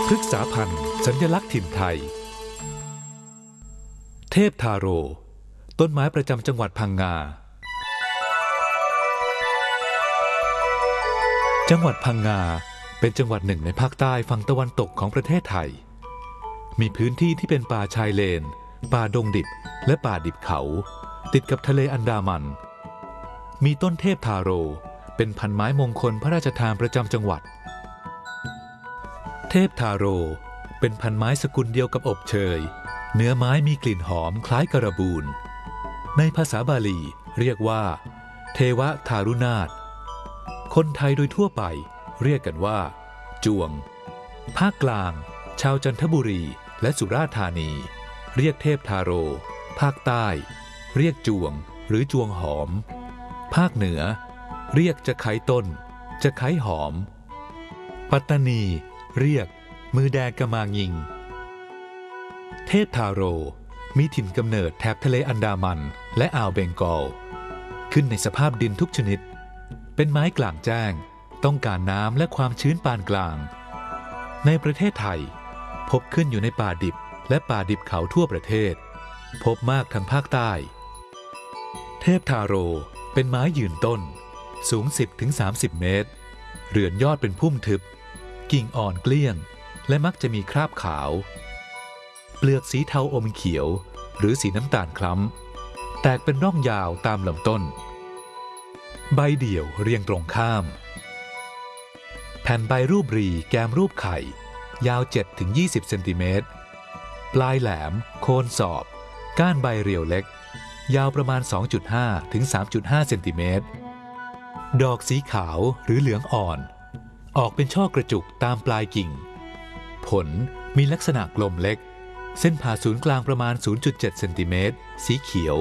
พฤกษาพันธุ์สัญลักษณ์ถิ่นไทยเทพทาโร่ต้นไม้ประจำจังหวัดพังงาจังหวัดพังงาเป็นจังหวัดหนึ่งในภาคใต้ฝั่งตะวันตกของประเทศไทยมีพื้นที่ที่เป็นป่าชายเลนป่าดงดิบและป่าดิบเขาติดกับทะเลอันดามันมีต้นเทพทาโร่เป็นพันไม้มงคลพระราชทานประจำจังหวัดเทพทาโร่เป็นพันไม้สกุลเดียวกับอบเชยเนื้อไม้มีกลิ่นหอมคล้ายกระบูลในภาษาบาลีเรียกว่าเทวทารุนาถคนไทยโดยทั่วไปเรียกกันว่าจวงภาคกลางชาวจันทบุรีและสุราษฎร์ธานีเรียกเทพทาโร่ภาคใต้เรียกจวงหรือจวงหอมภาคเหนือเรียกจะไคต้นจะไคหอมปัตตานีเรียกมือแดงกะมางยิงเทพทาโร่มีถิ่นกำเนิดแถบทะเลอันดามันและอ่าวเบงกอลขึ้นในสภาพดินทุกชนิดเป็นไม้กลางแจ้งต้องการน้ำและความชื้นปานกลางในประเทศไทยพบขึ้นอยู่ในป่าดิบและป่าดิบเขาทั่วประเทศพบมากทางภาคใต้เทพทาโร่เป็นไม้ยืนต้นสูง 10-30 เมตรเรือนยอดเป็นพุ่มทึบกิ่งอ่อนเกลี้ยงและมักจะมีคราบขาวเปลือกสีเทาอมเขียวหรือสีน้ำตาลคล้ำแตกเป็นร่องยาวตามลำต้นใบเดี่ยวเรียงตรงข้ามแผ่นใบรูปรีแกมรูปไข่ยาว 7-20 เซนติเมตรปลายแหลมโคนสอบก้านใบเรียวเล็กยาวประมาณ 2.5-3.5 เซนติเมตรดอกสีขาวหรือเหลืองอ่อนออกเป็นช่อกระจุกตามปลายกิ่งผลมีลักษณะกลมเล็กเส้นผ่าศูนย์กลางประมาณ 0.7 เซนติเมตรสีเขียว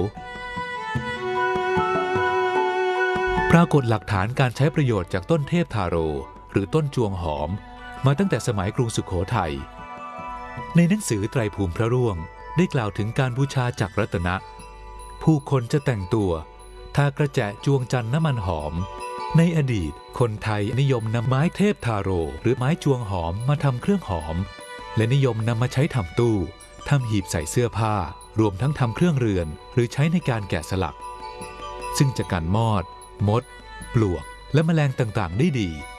ปรากฏหลักฐานการใช้ประโยชน์จากต้นเทพทาโร่หรือต้นจวงหอมมาตั้งแต่สมัยกรุงสุโขทัยในหนังสือไตรภูมิพระร่วงได้กล่าวถึงการบูชาจักรรัตนะผู้คนจะแต่งตัวทากระแจจวงจันทร์น้ำมันหอมในอดีตคนไทยนิยมนำไม้เทพทาโร่หรือไม้จวงหอมมาทำเครื่องหอมและนิยมนำมาใช้ทำตู้ทำหีบใส่เสื้อผ้ารวมทั้งทำเครื่องเรือนหรือใช้ในการแกะสลักซึ่งจะกันมอดมดปลวกและแมลงต่างๆได้ดี